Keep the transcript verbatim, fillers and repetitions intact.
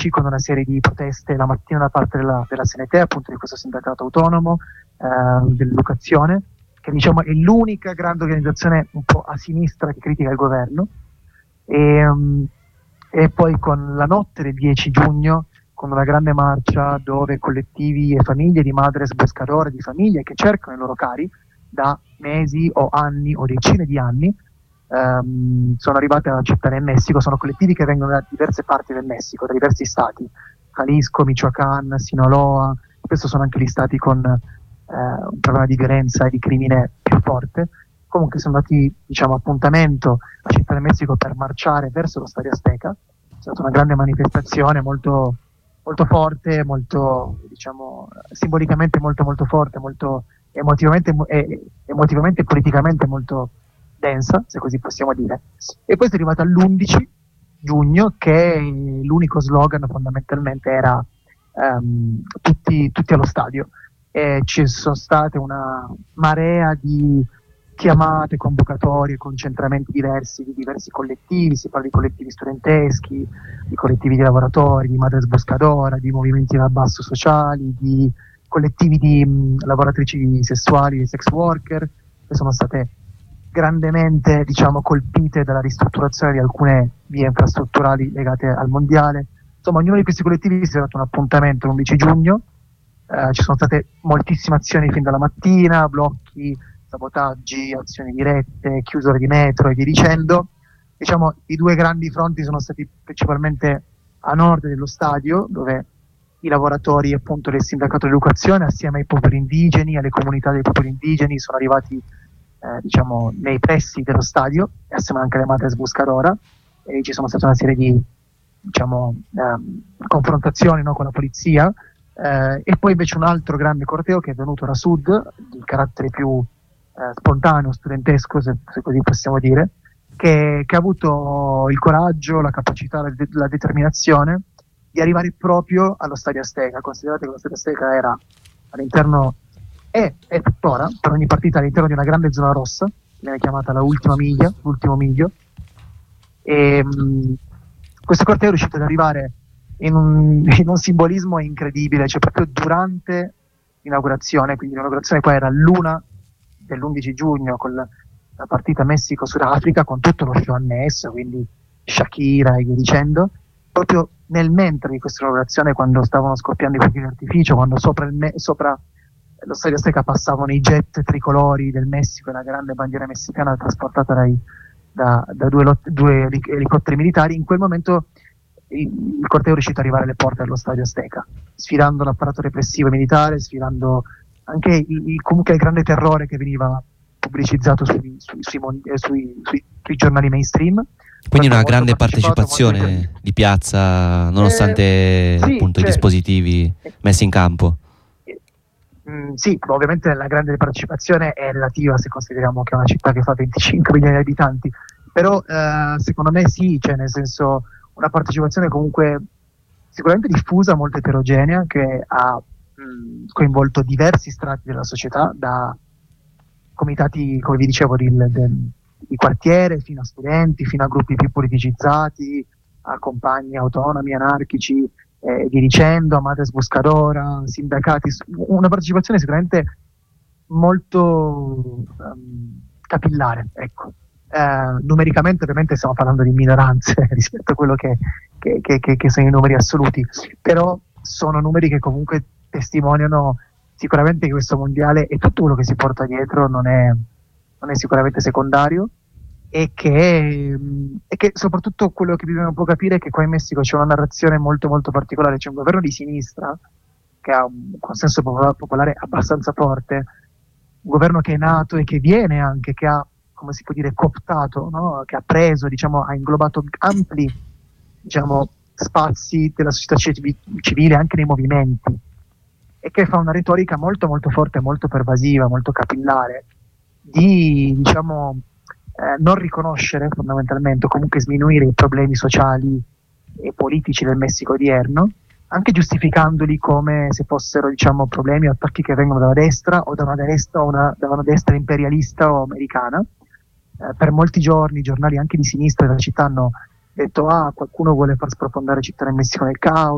con una serie di proteste la mattina da parte della, della S N T, appunto di questo sindacato autonomo eh, dell'educazione, che diciamo è l'unica grande organizzazione un po' a sinistra che critica il governo, e, um, e poi con la notte del dieci giugno, con una grande marcia dove collettivi e famiglie di madres buscadore, di famiglie che cercano i loro cari da mesi o anni o decine di anni, Um, sono arrivate alla città del Messico. Sono collettivi che vengono da diverse parti del Messico, da diversi stati, Jalisco, Michoacán, Sinaloa. Spesso sono anche gli stati con uh, un problema di violenza e di crimine più forte. Comunque sono andati, diciamo, appuntamento alla città del Messico per marciare verso lo Stadio Azteca. È stata una grande manifestazione molto, molto forte, molto, diciamo, simbolicamente molto molto forte, molto emotivamente e emotivamente e politicamente molto densa, se così possiamo dire. E poi si è arrivato all'undici giugno, che l'unico slogan fondamentalmente era um, tutti, tutti allo stadio, e ci sono state una marea di chiamate, convocatorie, concentramenti diversi di diversi collettivi. Si parla di collettivi studenteschi, di collettivi di lavoratori, di madres buscadora, di movimenti dal basso sociali, di collettivi di mh, lavoratrici sessuali, di sex worker, che sono state grandemente, diciamo, colpite dalla ristrutturazione di alcune vie infrastrutturali legate al mondiale. Insomma, ognuno di questi collettivi si è dato un appuntamento l'undici giugno. Eh, ci sono state moltissime azioni fin dalla mattina, blocchi, sabotaggi, azioni dirette, chiusure di metro e via dicendo. Diciamo, i due grandi fronti sono stati principalmente a nord dello stadio, dove i lavoratori, appunto, del sindacato dell'educazione, assieme ai popoli indigeni, alle comunità dei popoli indigeni, sono arrivati Eh, diciamo nei pressi dello stadio, e assieme anche alle madres buscadora, e ci sono state una serie di, diciamo, ehm, confrontazioni, no, con la polizia, eh, e poi invece un altro grande corteo che è venuto da sud, di carattere più eh, spontaneo, studentesco, se, se così possiamo dire, che, che ha avuto il coraggio, la capacità, la, de- la determinazione di arrivare proprio allo Stadio Azteca. Considerate che lo Stadio Azteca era all'interno e è tuttora, per ogni partita, all'interno di una grande zona rossa, viene chiamata la ultima miglia, l'ultimo miglio, e mh, questo corteo è riuscito ad arrivare in un, in un simbolismo incredibile, cioè proprio durante l'inaugurazione. Quindi l'inaugurazione poi era l'una dell'undici giugno, con la, la partita Messico-Sudafrica, con tutto lo show annesso, quindi Shakira e via dicendo. Proprio nel mentre di questa inaugurazione, quando stavano scoppiando i fuochi d'artificio, quando sopra il me- sopra lo Stadio Azteca passavano i jet tricolori del Messico e la grande bandiera messicana trasportata dai, da, da due, lot, due elicotteri militari, in quel momento il, il corteo è riuscito ad arrivare alle porte dello Stadio Azteca, sfidando l'apparato repressivo militare, sfidando anche il, il, comunque il grande terrore che veniva pubblicizzato sui, sui, sui, sui, sui, sui, sui giornali mainstream. Quindi una grande partecipazione molto... di piazza, nonostante eh, sì, appunto cioè, i dispositivi messi in campo. Mm, sì, ovviamente la grande partecipazione è relativa se consideriamo che è una città che fa venticinque milioni di abitanti, però eh, secondo me sì, cioè nel senso una partecipazione comunque sicuramente diffusa, molto eterogenea, che ha mh, coinvolto diversi strati della società, da comitati, come vi dicevo, di, di, di quartiere, fino a studenti, fino a gruppi più politicizzati, a compagni autonomi, anarchici, e via dicendo, madres buscadora, sindacati. Una partecipazione sicuramente molto um, capillare, ecco. Eh, numericamente ovviamente stiamo parlando di minoranze rispetto a quello che, che, che, che sono i numeri assoluti, però sono numeri che comunque testimoniano sicuramente che questo mondiale e tutto quello che si porta dietro non è, non è sicuramente secondario, e che, e che soprattutto quello che bisogna un po' capire è che qua in Messico c'è una narrazione molto molto particolare. C'è un governo di sinistra che ha un consenso popolare abbastanza forte, un governo che è nato e che viene anche, che ha, come si può dire, cooptato, no? Che ha preso, diciamo, ha inglobato ampli, diciamo, spazi della società civile, anche nei movimenti, e che fa una retorica molto molto forte, molto pervasiva, molto capillare, di, diciamo, Eh, non riconoscere fondamentalmente, o comunque sminuire i problemi sociali e politici del Messico odierno, anche giustificandoli come se fossero, diciamo, problemi o attacchi che vengono dalla destra o da una destra, o una, da una destra imperialista o americana. Eh, per molti giorni i giornali anche di sinistra della città hanno detto: ah, qualcuno vuole far sprofondare la città del Messico nel caos,